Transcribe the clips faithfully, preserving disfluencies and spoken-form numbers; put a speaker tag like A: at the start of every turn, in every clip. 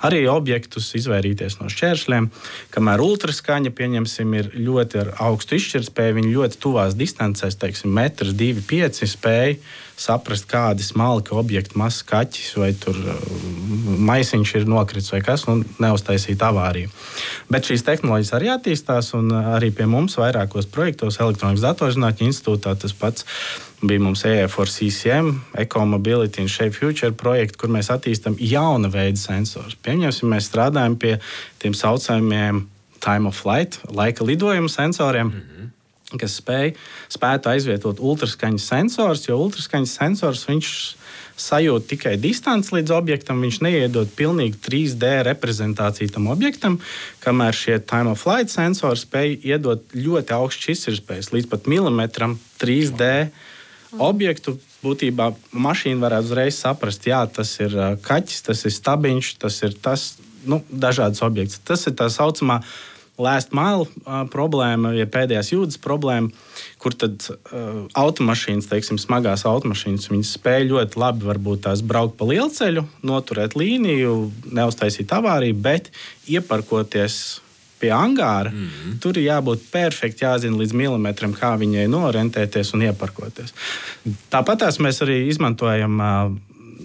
A: arī objektus, izvairīties no šķēršļiem. Kamēr ultraskaņa, pieņemsim, ir ļoti ar augstu izšķirtspēju, viņi ļoti tuvās distancēs, teiksim, metrs, divi, pieci spēj saprast, kādi smalki objekti, mazs kaķis vai tur maisiņš ir nokritis vai kas, un neuztaisīt avāriju. Bet šīs tehnoloģijas arī attīstās, un arī pie mums vairākos projektos Elektronikas datorzinātņu institūtā tas pats bija mums E F R C C M, Eco Mobility and Shape Future projekti, kur mēs attīstam jauna veida sensors. Pieņemsim, mēs strādājam pie tiem saucamiem time of flight, laika lidojuma sensoriem, mm-hmm. kas spēj, spētu aizvietot ultraskaņas sensors, jo ultraskaņas sensors viņš sajūt tikai distanci līdz objektam, viņš neiedod pilnīgi trīs D reprezentāciju tam objektam, kamēr šie time of flight sensori spēj iedot ļoti augsts izšķirtspējas, līdz pat milimetram trīs D objektu. Būtībā mašīna varētu uzreiz saprast, jā, tas ir kaķis, tas ir stabiņš, tas ir tas, nu, dažādas objekts. Tas ir tā saucamā last mile uh, problēma, ja pēdējās jūdzes problēma, kur tad uh, automašīnas, teiksim, smagās automašīnas, viņas spēj ļoti labi varbūt tās braukt pa lielceļu, noturēt līniju, neuztaisīt avāriju, bet ieparkoties pie angāra, mm-hmm. tur ir jābūt perfekti jāzina līdz milimetram, kā viņai norentēties un ieparkoties. Tāpat mēs arī izmantojam uh,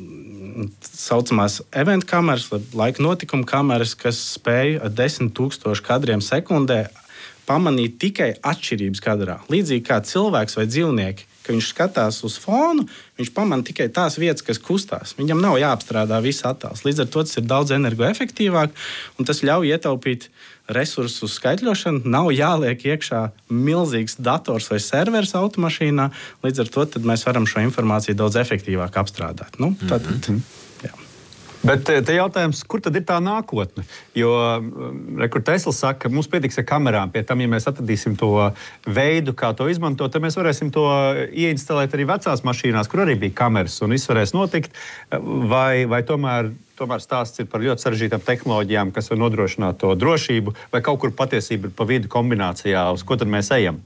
A: saucamās event kameras, laika notikuma kameras, kas spēj ar desmit tūkstošu kadriem sekundē pamanīt tikai atšķirības kadrā. Līdzīgi kā cilvēks vai dzīvnieki, ka viņš skatās uz fonu, viņš pamana tikai tās vietas, kas kustās. Viņam nav jāapstrādā viss attēls. Līdz ar to tas ir daudz energoefektīvāk, un tas ļauj ietaupīt resursus uz skaitļošanu. Nav jāliek iekšā milzīgs dators vai serveris automašīnā. Līdz ar to tad mēs varam šo informāciju daudz efektīvāk apstrādāt. Nu, tad, mm-hmm.
B: Bet te jautājums, kur tad ir tā nākotne? Jo rekur Tesla saka, ka mums pietiks ar kamerām. Pie tam, ja mēs atradīsim to veidu, kā to izmantot, tad mēs varēsim to ieinstalēt arī vecās mašīnās, kur arī bija kameras, un viss varēs notikt. Vai, vai tomēr, tomēr stāsts ir par ļoti sarežģītām tehnoloģijām, kas var nodrošināt to drošību, vai kaut kur patiesība ir pa vidu kombinācijā, uz ko tad mēs ejam?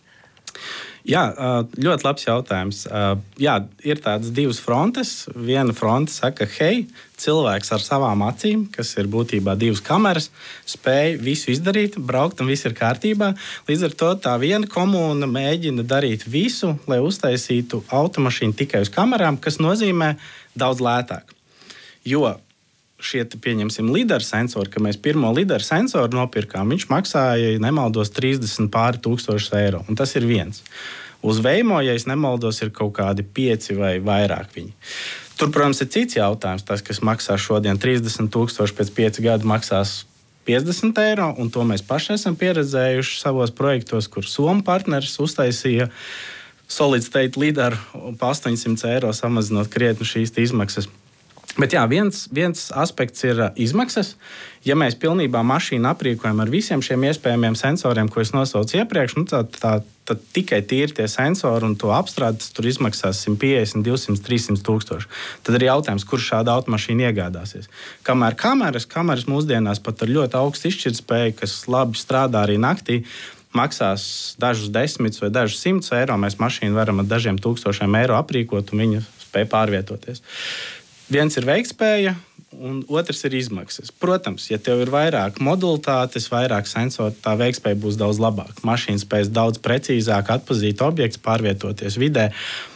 A: Jā, ļoti labs jautājums. Jā, ir tādas divas frontes. Viena fronte saka, hei, cilvēks ar savām acīm, kas ir būtībā divas kameras, spēj visu izdarīt, braukt un viss ir kārtībā. Līdz ar to tā viena komūna mēģina darīt visu, lai uztaisītu automašīnu tikai uz kamerām, kas nozīmē daudz lētāk. Jo šie, pieņemsim, lidar sensori, ka mēs pirmo lidar sensoru nopirkām, viņš maksāja, ja nemaldos, trīsdesmit pāri tūkstošus eiro. Un tas ir viens. Uz Waymo, ja es nemaldos, ir kaut kādi pieci vai vairāk viņi. Tur, protams, ir cits jautājums. Tas, kas maksā šodien trīsdesmit tūkstoši, pēc pieci gadu maksās piecdesmit eiro, un to mēs paši esam pieredzējuši savos projektos, kur Somu partneris uztaisīja solid state lidaru pa astoņsimt eiro, samazinot krietni šīs izmaksas. Bet jā, viens, viens aspekts ir izmaksas. Ja mēs pilnībā mašīnu aprīkojam ar visiem šiem iespējamiem sensoriem, ko es nosaucu iepriekš, nu, tā, tā, tad tikai tīri tie sensori un to apstrādes tur izmaksās simt piecdesmit, divsimt, trīssimt tūkstoši. Tad ir jautājums, kur šāda automašīna iegādāsies. Kamēr kameras, kameras mūsdienās pat ar ļoti augstu izšķirtspēju, kas labi strādā arī naktī, maksās dažus desmitus vai dažus simtus eiro, mēs mašīnu varam ar dažiem tūkstošiem eiro aprīkot un viņa spēj pārvietoties. Viens ir veiktspēja, un otrs ir izmaksas. Protams, ja tev ir vairāk modulitātes, vairāk sensoru, tā veiktspēja būs daudz labāka. Mašīna spēs daudz precīzāk atpazīt objektus, pārvietoties vidē,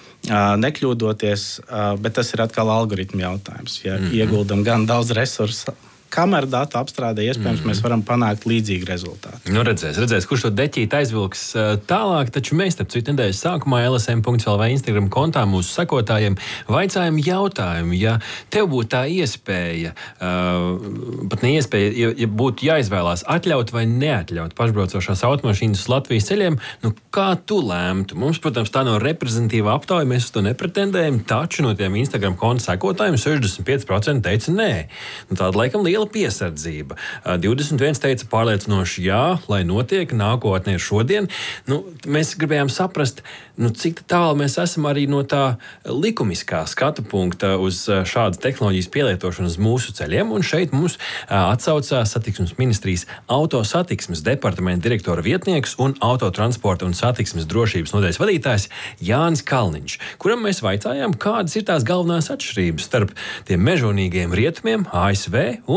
A: nekļūdoties, bet tas ir atkal algoritmu jautājums. Ja mm-hmm. ieguldam gan daudz resursu kameru datu apstrādē, iespējams, mm-hmm. mēs varam panākt līdzīgu rezultātu.
C: Nu, redzēs, redzēs, kurš to deķīti aizvilks tālāk, taču mēs, starp citu, nedēļas sākumā L S M punkts L V Instagram kontā mūsu sekotājiem vaicājam jautājumu, ja tev būtu tā iespēja, uh, pat ne iespēja, ja, ja būtu jāizvēlās atļaut vai neatļaut pašbraucošās automašīnas uz Latvijas ceļiem, nu, kā tu lēmtu? Mums, protams, tā nav reprezentatīva aptauja, mēs uz to nepretendējam, taču no tiem Instagram konta sekotājiem sešdesmit pieci procenti teica nē. Nu, tāda, laikam, liela piesardzība. divdesmit viens teica pārliecinoši jā, lai notiek nākotnē šodien. Nu, mēs gribējām saprast, nu, cik tālu mēs esam arī no tā likumiskā skatu punkta uz šādas tehnoloģijas pielietošanu uz mūsu ceļiem. Un šeit mums atsaucās Satiksmes ministrijas autosatiksmes departamenta direktora vietnieks un autotransporta un satiksmes drošības nodaļas vadītājs Jānis Kalniņš, kuram mēs vaicājām, kādas ir tās galvenās atšķirības starp tiem mežonīgiem rietumiem, A S V un